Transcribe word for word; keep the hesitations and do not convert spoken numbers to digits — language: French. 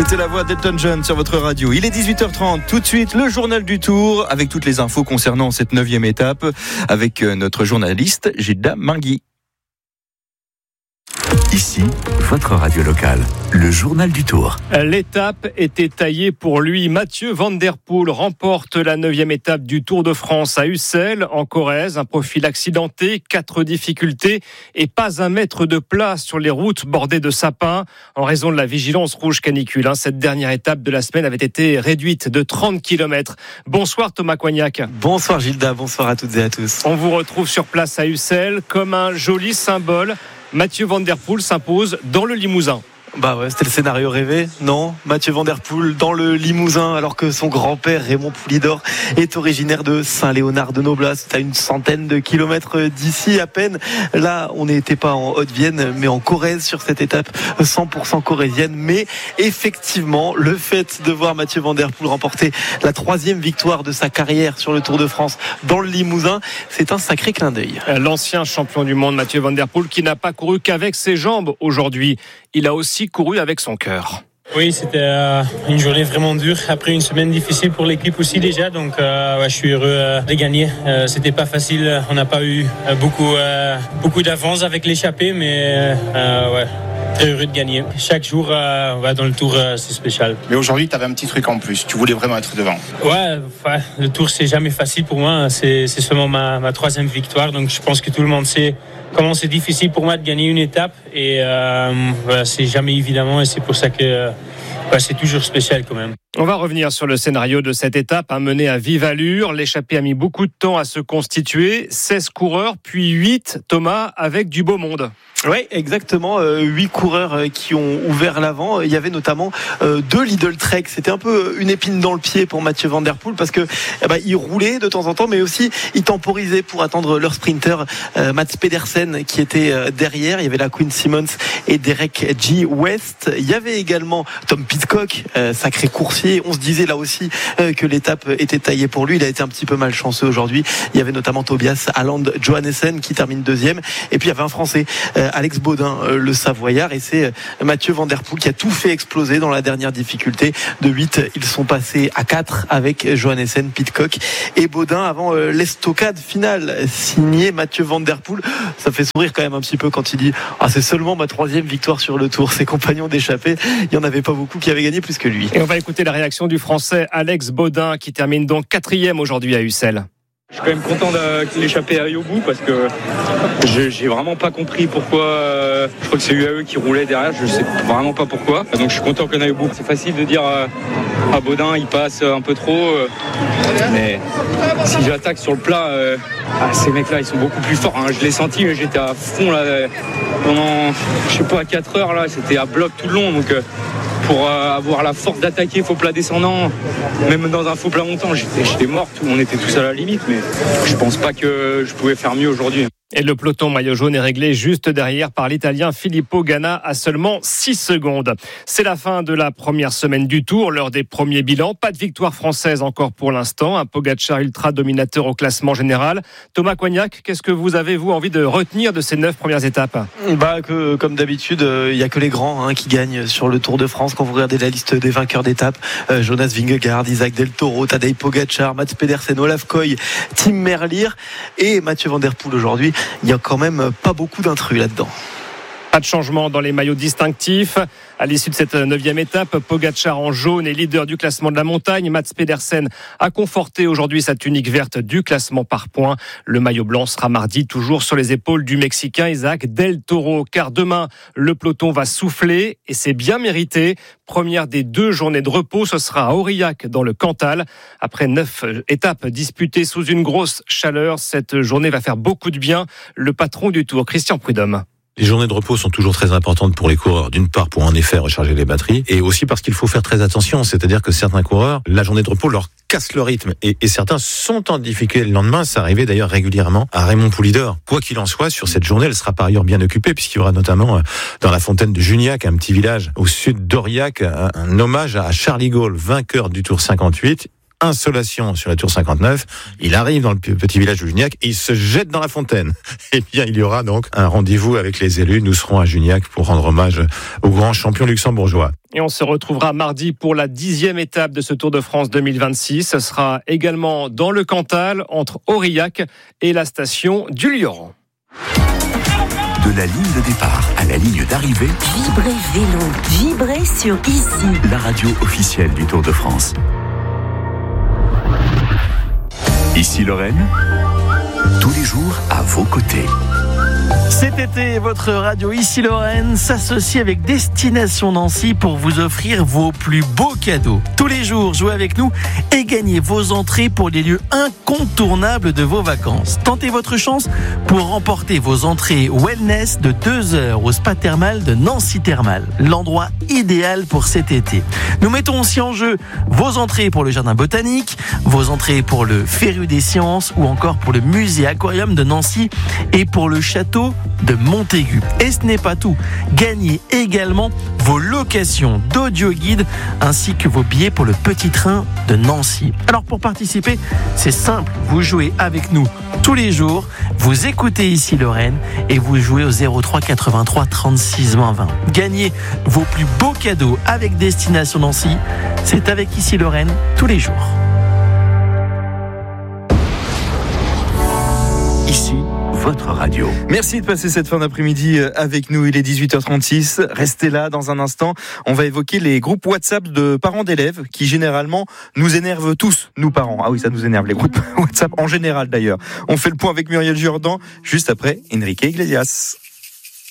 C'était la voix d'Elton John sur votre radio. Il est dix-huit heures trente. Tout de suite, le journal du Tour avec toutes les infos concernant cette neuvième étape avec notre journaliste Gilda Mingui. Ici, votre radio locale, le journal du Tour. L'étape était taillée pour lui. Mathieu Van Der Poel remporte la neuvième étape du Tour de France à Ussel, en Corrèze. Un profil accidenté, quatre difficultés et pas un mètre de plat sur les routes bordées de sapins. En raison de la vigilance rouge canicule, cette dernière étape de la semaine avait été réduite de trente kilomètres. Bonsoir Thomas Coignac. Bonsoir Gilda, bonsoir à toutes et à tous. On vous retrouve sur place à Ussel comme un joli symbole. Mathieu Van Der Poel s'impose dans le Limousin. Bah ouais, c'était le scénario rêvé, non ? Mathieu Van Der Poel dans le Limousin, alors que son grand-père Raymond Poulidor est originaire de Saint-Léonard-de-Noblat. C'est à une centaine de kilomètres d'ici à peine. Là, on n'était pas en Haute-Vienne, mais en Corrèze sur cette étape cent pour cent corrézienne. Mais effectivement, le fait de voir Mathieu Van Der Poel remporter la troisième victoire de sa carrière sur le Tour de France dans le Limousin, c'est un sacré clin d'œil. L'ancien champion du monde Mathieu Van Der Poel qui n'a pas couru qu'avec ses jambes aujourd'hui. Il a aussi couru avec son cœur. Oui, c'était euh, une journée vraiment dure. Après une semaine difficile pour l'équipe aussi déjà. Donc euh, ouais, je suis heureux euh, de gagner. Euh, c'était pas facile. On n'a pas eu euh, beaucoup, euh, beaucoup d'avance avec l'échappée. Mais euh, ouais, très heureux de gagner. Chaque jour euh, ouais, dans le Tour, euh, c'est spécial. Mais aujourd'hui, tu avais un petit truc en plus. Tu voulais vraiment être devant. Ouais, ouais, le Tour, c'est jamais facile pour moi. C'est, c'est seulement ma, ma troisième victoire. Donc je pense que tout le monde sait comment c'est difficile pour moi de gagner une étape. Et euh, voilà, c'est jamais évidemment. Et c'est pour ça que euh, ouais, c'est toujours spécial quand même. On va revenir sur le scénario de cette étape, hein, menée à vive allure. L'échappée a mis beaucoup de temps à se constituer. seize coureurs, puis huit, Thomas, avec du beau monde. Oui, exactement. Euh, huit coureurs euh, qui ont ouvert l'avant. Il y avait notamment euh, deux Lidl Trek. C'était un peu une épine dans le pied pour Mathieu Van Der Poel parce que eh ben, ils roulaient de temps en temps, mais aussi ils temporisaient pour attendre leur sprinter euh, Mats Pedersen qui était euh, derrière. Il y avait la Quinn Simmons et Derek G. West. Il y avait également Tom Pidcock, euh, sacré coursier. On se disait là aussi euh, que l'étape était taillée pour lui. Il a été un petit peu malchanceux aujourd'hui. Il y avait notamment Tobias Aland Johannessen qui termine deuxième. Et puis il y avait un Français, euh, Alex Baudin, euh, le Savoyard. Et c'est euh, Mathieu Van Der Poel qui a tout fait exploser dans la dernière difficulté. De huit, ils sont passés à quatre avec Johannessen, Pidcock et Baudin avant euh, l'estocade finale signée Mathieu Van Der Poel. Ça fait sourire quand même un petit peu quand il dit ah, c'est seulement ma troisième victoire sur le Tour. Ses compagnons d'échappée, il n'y en avait pas beaucoup qui avaient gagné plus que lui. Et on va écouter la réaction du Français Alex Baudin qui termine donc quatrième aujourd'hui à Ussel. Je suis quand même content que l'échappée aille au bout parce que je, j'ai vraiment pas compris pourquoi. Euh, je crois que c'est U A E qui roulait derrière, je sais vraiment pas pourquoi. Donc je suis content qu'on aille au bout. C'est facile de dire euh, à Baudin il passe un peu trop, euh, mais si j'attaque sur le plat, euh, ah, ces mecs-là ils sont beaucoup plus forts. Hein. Je l'ai senti, j'étais à fond là pendant je sais pas à quatre heures là, c'était à bloc tout le long donc. Euh, Pour avoir la force d'attaquer faux plat descendant, même dans un faux plat montant, j'étais, j'étais mort, on était tous à la limite, mais je pense pas que je pouvais faire mieux aujourd'hui. Et le peloton maillot jaune est réglé juste derrière par l'Italien Filippo Ganna à seulement six secondes. C'est la fin de la première semaine du Tour, l'heure des premiers bilans. Pas de victoire française encore pour l'instant. Un Pogačar ultra dominateur au classement général. Thomas Coignac, qu'est-ce que vous avez, vous, envie de retenir de ces neuf premières étapes ? Bah, que, comme d'habitude, il euh, n'y a que les grands hein, qui gagnent sur le Tour de France. Quand vous regardez la liste des vainqueurs d'étapes, euh, Jonas Vingegaard, Isaac Del Toro, Tadej Pogačar, Mats Pedersen, Olaf Koy, Tim Merlier et Mathieu Van Der Poel aujourd'hui. Il n'y a quand même pas beaucoup d'intrus là-dedans. Pas de changement dans les maillots distinctifs. À l'issue de cette neuvième étape, Pogačar en jaune est leader du classement de la montagne. Mats Pedersen a conforté aujourd'hui sa tunique verte du classement par points. Le maillot blanc sera mardi toujours sur les épaules du Mexicain Isaac Del Toro. Car demain, le peloton va souffler et c'est bien mérité. Première des deux journées de repos, ce sera à Aurillac dans le Cantal. Après neuf étapes disputées sous une grosse chaleur, cette journée va faire beaucoup de bien. Le patron du Tour, Christian Prudhomme. Les journées de repos sont toujours très importantes pour les coureurs. D'une part, pour en effet recharger les batteries, et aussi parce qu'il faut faire très attention. C'est-à-dire que certains coureurs, la journée de repos leur casse le rythme, et, et certains sont en difficulté le lendemain. Ça arrivait d'ailleurs régulièrement à Raymond Poulidor. Quoi qu'il en soit, sur cette journée, elle sera par ailleurs bien occupée, puisqu'il y aura notamment dans la fontaine de Juniac, un petit village au sud d'Aurillac, un, un hommage à Charles de Gaulle, vainqueur du Tour cinquante-huit. insolation sur la tour cinquante-neuf. Il arrive dans le petit village de Juniac et il se jette dans la fontaine. Eh bien, il y aura donc un rendez-vous avec les élus. Nous serons à Juniac pour rendre hommage au grand champion luxembourgeois. Et on se retrouvera mardi pour la dixième étape de ce Tour de France deux mille vingt-six. Ce sera également dans le Cantal, entre Aurillac et la station du Lioran. De la ligne de départ à la ligne d'arrivée, Vibrez Vélo, vibrez sur Ici, la radio officielle du Tour de France. Ici Lorraine, tous les jours à vos côtés. Cet été, votre radio Ici Lorraine s'associe avec Destination Nancy pour vous offrir vos plus beaux cadeaux. Tous les jours, jouez avec nous et gagnez vos entrées pour les lieux incontournables de vos vacances. Tentez votre chance pour remporter vos entrées wellness de deux heures au spa thermal de Nancy Thermal. L'endroit idéal pour cet été. Nous mettons aussi en jeu vos entrées pour le jardin botanique, vos entrées pour le Féru des sciences ou encore pour le musée aquarium de Nancy et pour le château de Montaigu. Et ce n'est pas tout. Gagnez également vos locations d'audio guide ainsi que vos billets pour le petit train de Nancy. Alors pour participer, c'est simple. Vous jouez avec nous tous les jours. Vous écoutez Ici Lorraine et vous jouez au zéro trois quatre-vingt-trois trente-six vingt vingt. Gagnez vos plus beaux cadeaux avec Destination Nancy. C'est avec Ici Lorraine tous les jours. Ici, votre radio. Merci de passer cette fin d'après-midi avec nous. Il est dix-huit heures trente-six. Restez là dans un instant. On va évoquer les groupes WhatsApp de parents d'élèves qui généralement nous énervent tous, nous parents. Ah oui, ça nous énerve, les groupes WhatsApp en général d'ailleurs. On fait le point avec Muriel Jourdan juste après Enrique Iglesias.